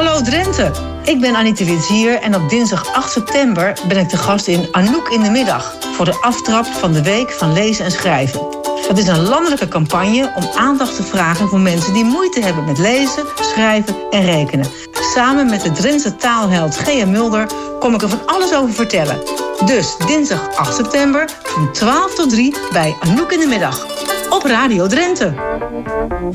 Hallo Drenthe, ik ben Anita Witsier en op dinsdag 8 september ben ik te gast in Anouk in de middag voor de aftrap van de Week van Lezen en Schrijven. Het is een landelijke campagne om aandacht te vragen voor mensen die moeite hebben met lezen, schrijven en rekenen. Samen met de Drentse taalheld Gea Mulder kom ik er van alles over vertellen. Dus dinsdag 8 september van 12 tot 3 bij Anouk in de middag op Radio Drenthe.